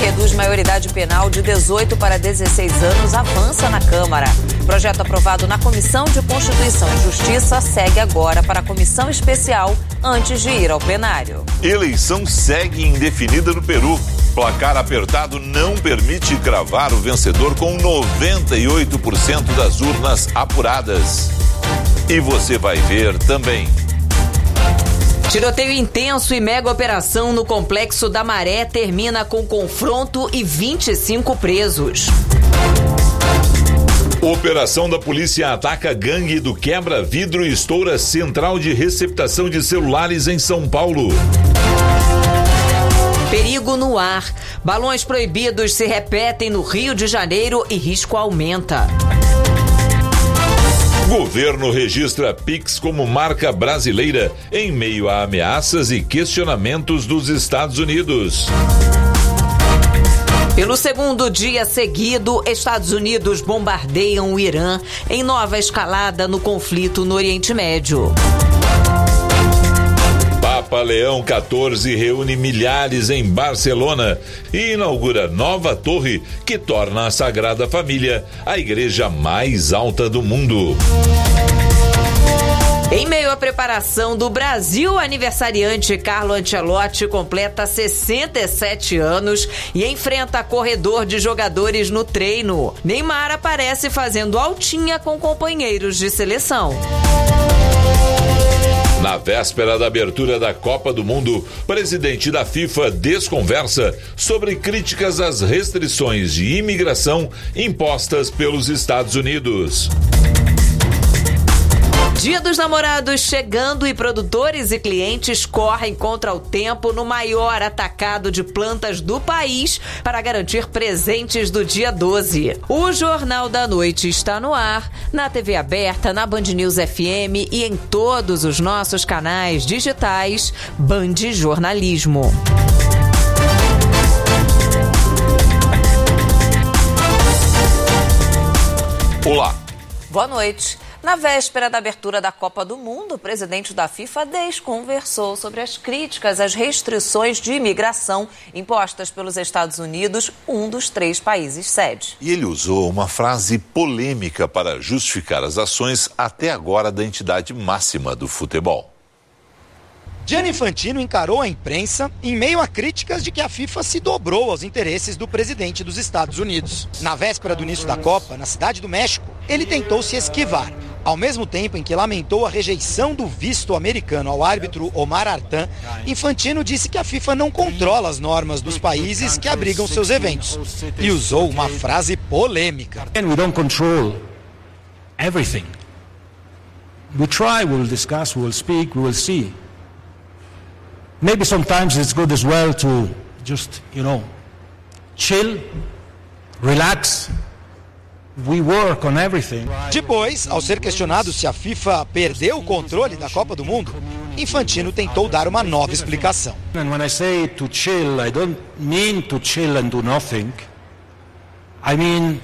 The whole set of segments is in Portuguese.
reduz maioridade penal de 18 para 16 anos avança na Câmara. Projeto aprovado na Comissão de Constituição e Justiça segue agora para a Comissão Especial antes de ir ao plenário. Eleição segue indefinida no Peru. Placar apertado não permite cravar o vencedor com 98% das urnas apuradas. E você vai ver também. Tiroteio intenso e mega operação no Complexo da Maré termina com confronto e 25 presos. Operação da polícia ataca gangue do quebra-vidro e estoura central de receptação de celulares em São Paulo. Perigo no ar. Balões proibidos se repetem no Rio de Janeiro e risco aumenta. Governo registra Pix como marca brasileira em meio a ameaças e questionamentos dos Estados Unidos. Pelo segundo dia seguido, Estados Unidos bombardeiam o Irã em nova escalada no conflito no Oriente Médio. Papa Leão XIV reúne milhares em Barcelona e inaugura nova torre que torna a Sagrada Família a igreja mais alta do mundo. Em meio à preparação do Brasil, aniversariante Carlo Ancelotti completa 67 anos e enfrenta corredor de jogadores no treino. Neymar aparece fazendo altinha com companheiros de seleção. Na véspera da abertura da Copa do Mundo, o presidente da FIFA desconversa sobre críticas às restrições de imigração impostas pelos Estados Unidos. Dia dos Namorados chegando e produtores e clientes correm contra o tempo no maior atacado de plantas do país para garantir presentes do dia 12. O Jornal da Noite está no ar, na TV aberta, na Band News FM e em todos os nossos canais digitais Band Jornalismo. Olá. Boa noite. Na véspera da abertura da Copa do Mundo, o presidente da FIFA desconversou sobre as críticas às restrições de imigração impostas pelos Estados Unidos, um dos 3 países sede. E ele usou uma frase polêmica para justificar as ações até agora da entidade máxima do futebol. Gianni Infantino encarou a imprensa em meio a críticas de que a FIFA se dobrou aos interesses do presidente dos Estados Unidos. Na véspera do início da Copa, na Cidade do México, ele tentou se esquivar. Ao mesmo tempo em que lamentou a rejeição do visto americano ao árbitro Omar Artan, Infantino disse que a FIFA não controla as normas dos países que abrigam seus eventos e usou uma frase polêmica. We don't control everything. We try, we will discuss, we will speak, we will see. Maybe sometimes it's good as well to just, chill, relax. We work on everything. Depois, ao ser questionado se a FIFA perdeu o controle da Copa do Mundo, Infantino tentou dar uma nova explicação. And when I say to chill, I don't mean to chill and do nothing. I mean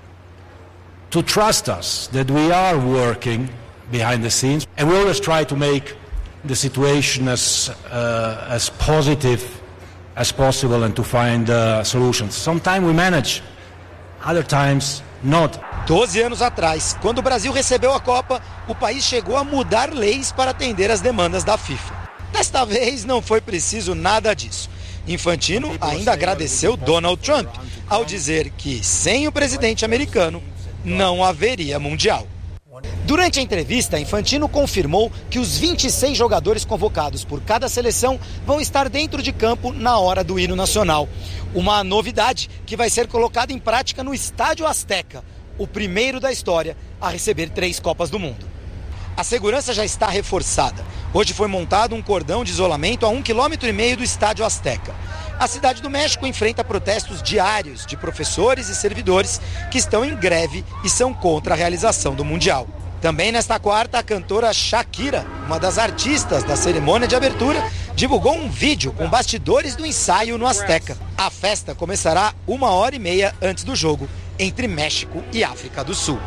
to trust us that we are working behind the scenes, and we always try to make the situation as positive as possible and to find solutions. Sometimes we manage, other times not. 12 anos atrás, quando o Brasil recebeu a Copa, o país chegou a mudar leis para atender às demandas da FIFA. Desta vez não foi preciso nada disso. Infantino ainda agradeceu Donald Trump ao dizer que sem o presidente americano não haveria Mundial. Durante a entrevista, Infantino confirmou que os 26 jogadores convocados por cada seleção vão estar dentro de campo na hora do hino nacional. Uma novidade que vai ser colocada em prática no Estádio Azteca, o primeiro da história a receber 3 Copas do Mundo. A segurança já está reforçada. Hoje foi montado um cordão de isolamento a 1,5 km do Estádio Azteca. A Cidade do México enfrenta protestos diários de professores e servidores que estão em greve e são contra a realização do Mundial. Também nesta quarta, a cantora Shakira, uma das artistas da cerimônia de abertura, divulgou um vídeo com bastidores do ensaio no Azteca. A festa começará 1h30 antes do jogo entre México e África do Sul.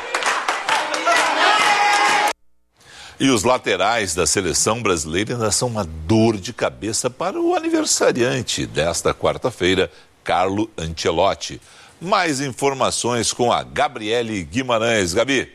E os laterais da seleção brasileira ainda são uma dor de cabeça para o aniversariante desta quarta-feira, Carlo Ancelotti. Mais informações com a Gabriele Guimarães. Gabi.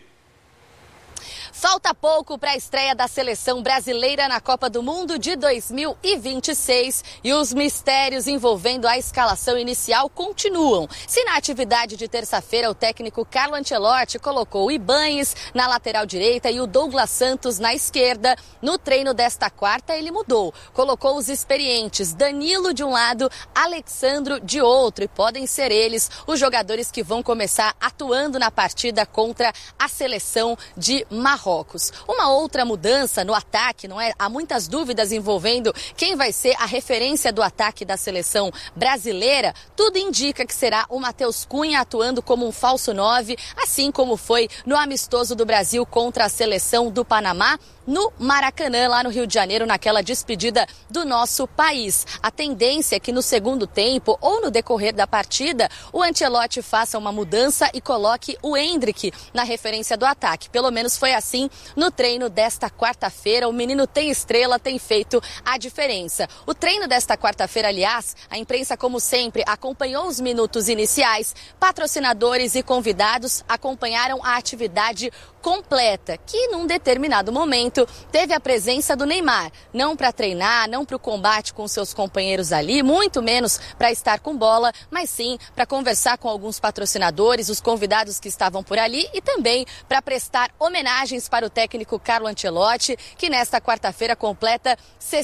Falta pouco para a estreia da seleção brasileira na Copa do Mundo de 2026 e os mistérios envolvendo a escalação inicial continuam. Se na atividade de terça-feira o técnico Carlo Ancelotti colocou o Ibañez na lateral direita e o Douglas Santos na esquerda, no treino desta quarta ele mudou. Colocou os experientes Danilo de um lado, Alexandro de outro e podem ser eles os jogadores que vão começar atuando na partida contra a seleção de Marrocos. Uma outra mudança no ataque, não é? Há muitas dúvidas envolvendo quem vai ser a referência do ataque da seleção brasileira. Tudo indica que será o Matheus Cunha atuando como um falso 9, assim como foi no amistoso do Brasil contra a seleção do Panamá, no Maracanã, lá no Rio de Janeiro, naquela despedida do nosso país. A tendência é que no segundo tempo ou no decorrer da partida, o Ancelotti faça uma mudança e coloque o Endrick na referência do ataque. Pelo menos foi assim no treino desta quarta-feira. O menino tem estrela, tem feito a diferença. O treino desta quarta-feira, aliás, a imprensa, como sempre, acompanhou os minutos iniciais. Patrocinadores e convidados acompanharam a atividade completa, que num determinado momento teve a presença do Neymar, não para treinar, não para o combate com seus companheiros ali, muito menos para estar com bola, mas sim para conversar com alguns patrocinadores, os convidados que estavam por ali e também para prestar homenagens para o técnico Carlo Ancelotti, que nesta quarta-feira completa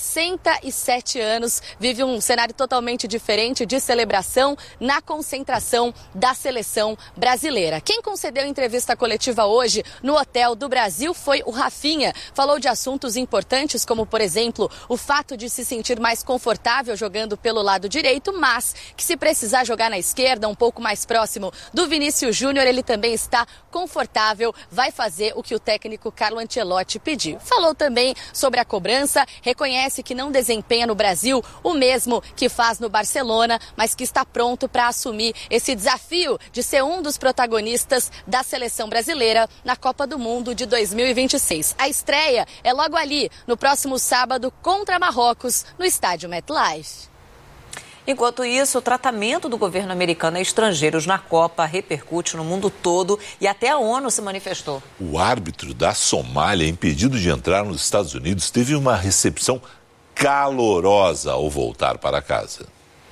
67 anos, vive um cenário totalmente diferente de celebração na concentração da seleção brasileira. Quem concedeu entrevista coletiva hoje no Hotel do Brasil foi o Rafinha. Falou de assuntos importantes, como, por exemplo, o fato de se sentir mais confortável jogando pelo lado direito, mas que se precisar jogar na esquerda, um pouco mais próximo do Vinícius Júnior, ele também está confortável, vai fazer o que o técnico Carlo Ancelotti pediu. Falou também sobre a cobrança, reconhece que não desempenha no Brasil o mesmo que faz no Barcelona, mas que está pronto para assumir esse desafio de ser um dos protagonistas da seleção brasileira na Copa do Mundo de 2026. A estreia é logo ali, no próximo sábado, contra Marrocos, no estádio MetLife. Enquanto isso, o tratamento do governo americano a estrangeiros na Copa repercute no mundo todo e até a ONU se manifestou. O árbitro da Somália, impedido de entrar nos Estados Unidos, teve uma recepção calorosa ao voltar para casa.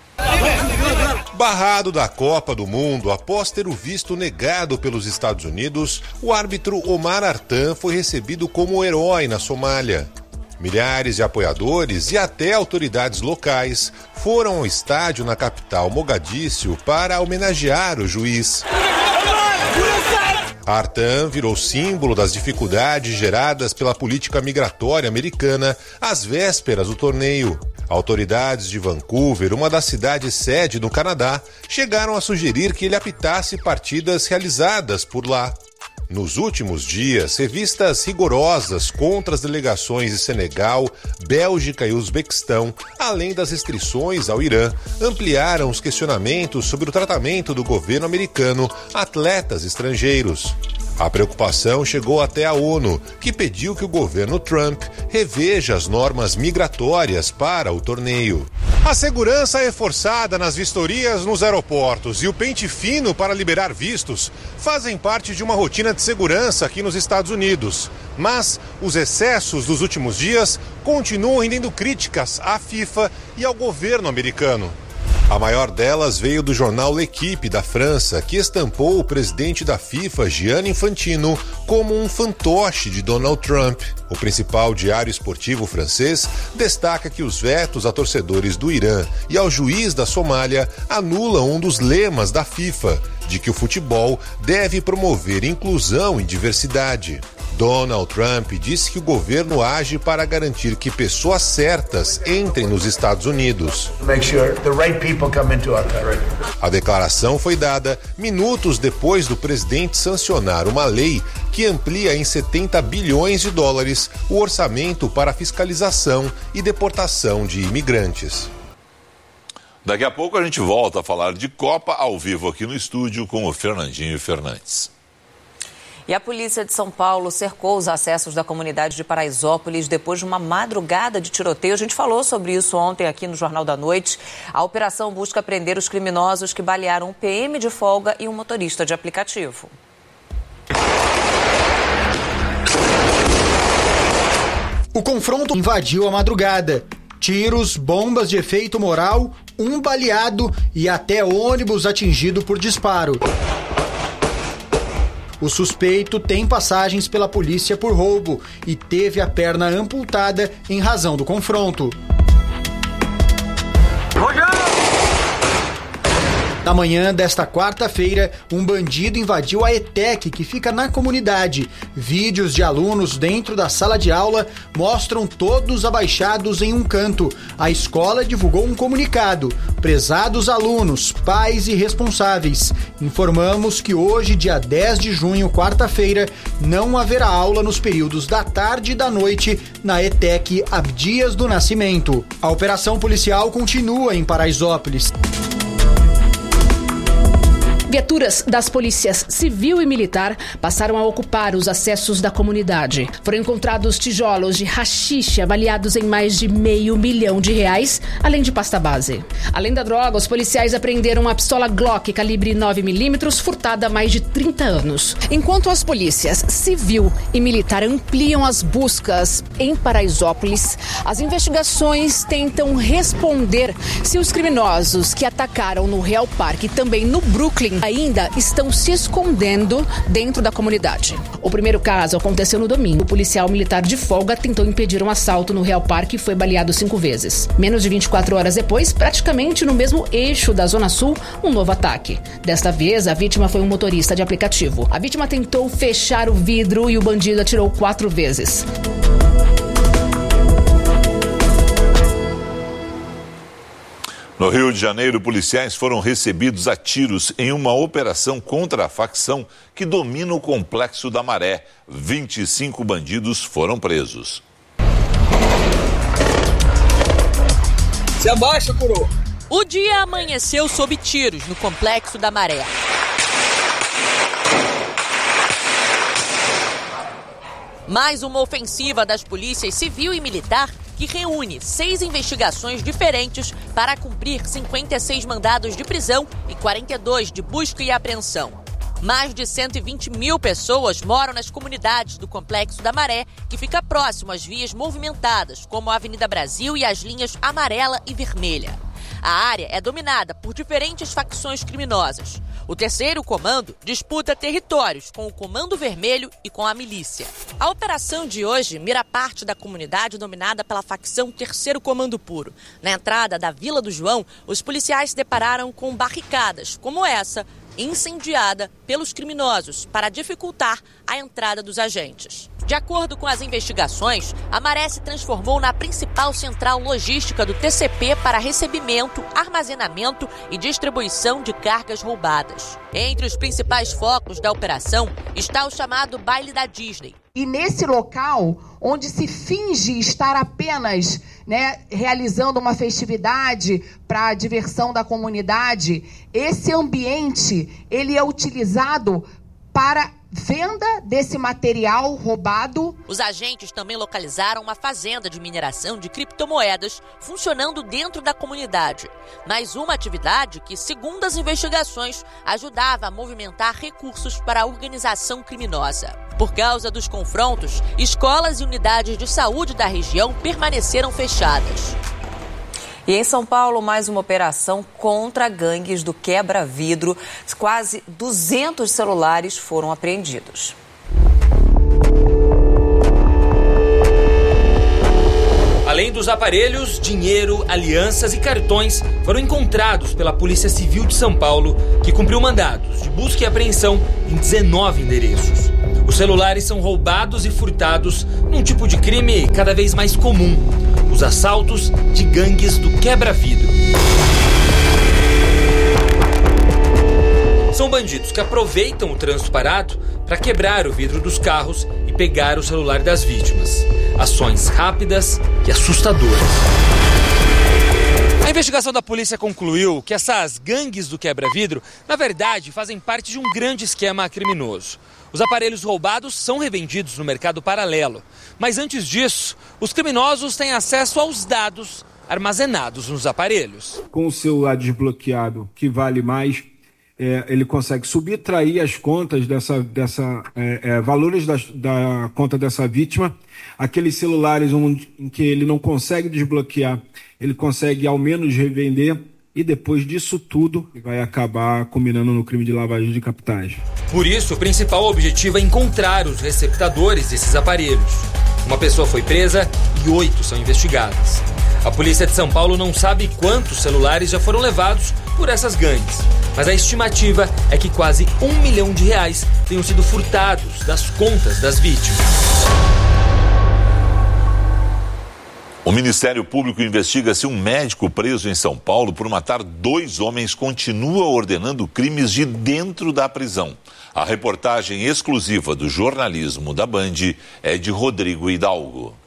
Barrado da Copa do Mundo após ter o visto negado pelos Estados Unidos, o árbitro Omar Artan foi recebido como herói na Somália. Milhares de apoiadores e até autoridades locais foram ao estádio na capital Mogadíscio para homenagear o juiz. Artan virou símbolo das dificuldades geradas pela política migratória americana às vésperas do torneio. Autoridades de Vancouver, uma das cidades sede no Canadá, chegaram a sugerir que ele apitasse partidas realizadas por lá. Nos últimos dias, revistas rigorosas contra as delegações de Senegal, Bélgica e Uzbequistão, além das restrições ao Irã, ampliaram os questionamentos sobre o tratamento do governo americano a atletas estrangeiros. A preocupação chegou até a ONU, que pediu que o governo Trump reveja as normas migratórias para o torneio. A segurança é reforçada nas vistorias nos aeroportos e o pente fino para liberar vistos fazem parte de uma rotina de segurança aqui nos Estados Unidos. Mas os excessos dos últimos dias continuam rendendo críticas à FIFA e ao governo americano. A maior delas veio do jornal L'Equipe da França, que estampou o presidente da FIFA, Gianni Infantino, como um fantoche de Donald Trump. O principal diário esportivo francês destaca que os vetos a torcedores do Irã e ao juiz da Somália anulam um dos lemas da FIFA, de que o futebol deve promover inclusão e diversidade. Donald Trump disse que o governo age para garantir que pessoas certas entrem nos Estados Unidos. A declaração foi dada minutos depois do presidente sancionar uma lei que amplia em 70 bilhões de dólares o orçamento para fiscalização e deportação de imigrantes. Daqui a pouco a gente volta a falar de Copa ao vivo aqui no estúdio com o Fernandinho Fernandes. E a polícia de São Paulo cercou os acessos da comunidade de Paraisópolis depois de uma madrugada de tiroteio. A gente falou sobre isso ontem aqui no Jornal da Noite. A operação busca prender os criminosos que balearam um PM de folga e um motorista de aplicativo. O confronto invadiu a madrugada. Tiros, bombas de efeito moral, um baleado e até ônibus atingido por disparo. O suspeito tem passagens pela polícia por roubo e teve a perna amputada em razão do confronto. Na manhã desta quarta-feira, um bandido invadiu a ETEC, que fica na comunidade. Vídeos de alunos dentro da sala de aula mostram todos abaixados em um canto. A escola divulgou um comunicado. Prezados alunos, pais e responsáveis, informamos que hoje, dia 10 de junho, quarta-feira, não haverá aula nos períodos da tarde e da noite na ETEC Abdias do Nascimento. A operação policial continua em Paraisópolis. Viaturas das polícias civil e militar passaram a ocupar os acessos da comunidade. Foram encontrados tijolos de haxixe avaliados em mais de R$500 mil, além de pasta base. Além da droga, os policiais apreenderam uma pistola Glock calibre 9mm furtada há mais de 30 anos. Enquanto as polícias civil e militar ampliam as buscas em Paraisópolis, as investigações tentam responder se os criminosos que atacaram no Real Parque e também no Brooklyn ainda estão se escondendo dentro da comunidade. O primeiro caso aconteceu no domingo. O policial militar de folga tentou impedir um assalto no Real Parque e foi baleado 5 vezes. Menos de 24 horas depois, praticamente no mesmo eixo da Zona Sul, um novo ataque. Desta vez, a vítima foi um motorista de aplicativo. A vítima tentou fechar o vidro e o bandido atirou 4 vezes. No Rio de Janeiro, policiais foram recebidos a tiros em uma operação contra a facção que domina o Complexo da Maré. 25 bandidos foram presos. Se abaixa, coroa. O dia amanheceu sob tiros no Complexo da Maré. Mais uma ofensiva das polícias civil e militar que reúne 6 investigações diferentes para cumprir 56 mandados de prisão e 42 de busca e apreensão. Mais de 120 mil pessoas moram nas comunidades do Complexo da Maré, que fica próximo às vias movimentadas, como a Avenida Brasil e as linhas amarela e vermelha. A área é dominada por diferentes facções criminosas. O terceiro comando disputa territórios com o Comando Vermelho e com a milícia. A operação de hoje mira parte da comunidade dominada pela facção Terceiro Comando Puro. Na entrada da Vila do João, os policiais se depararam com barricadas, como essa, incendiada pelos criminosos para dificultar a entrada dos agentes. De acordo com as investigações, a Maré se transformou na principal central logística do TCP para recebimento, armazenamento e distribuição de cargas roubadas. Entre os principais focos da operação está o chamado Baile da Disney. E nesse local, onde se finge estar apenas realizando uma festividade para a diversão da comunidade, esse ambiente ele é utilizado para venda desse material roubado. Os agentes também localizaram uma fazenda de mineração de criptomoedas funcionando dentro da comunidade. Mais uma atividade que, segundo as investigações, ajudava a movimentar recursos para a organização criminosa. Por causa dos confrontos, escolas e unidades de saúde da região permaneceram fechadas. E em São Paulo, mais uma operação contra gangues do quebra-vidro. Quase 200 celulares foram apreendidos. Além dos aparelhos, dinheiro, alianças e cartões foram encontrados pela Polícia Civil de São Paulo, que cumpriu mandados de busca e apreensão em 19 endereços. Os celulares são roubados e furtados num tipo de crime cada vez mais comum: os assaltos de gangues do quebra-vidro. São bandidos que aproveitam o trânsito parado para quebrar o vidro dos carros e pegar o celular das vítimas. Ações rápidas e assustadoras. A investigação da polícia concluiu que essas gangues do quebra-vidro, na verdade, fazem parte de um grande esquema criminoso. Os aparelhos roubados são revendidos no mercado paralelo. Mas antes disso, os criminosos têm acesso aos dados armazenados nos aparelhos. Com o celular desbloqueado, que vale mais, ele consegue subtrair as contas valores da conta dessa vítima. Aqueles celulares em que ele não consegue desbloquear, ele consegue ao menos revender. E depois disso tudo, vai acabar combinando no crime de lavagem de capitais. Por isso, o principal objetivo é encontrar os receptadores desses aparelhos. Uma pessoa foi presa e 8 são investigadas. A polícia de São Paulo não sabe quantos celulares já foram levados por essas gangues. Mas a estimativa é que quase R$1 milhão tenham sido furtados das contas das vítimas. O Ministério Público investiga se um médico preso em São Paulo por matar 2 homens continua ordenando crimes de dentro da prisão. A reportagem exclusiva do jornalismo da Band é de Rodrigo Hidalgo.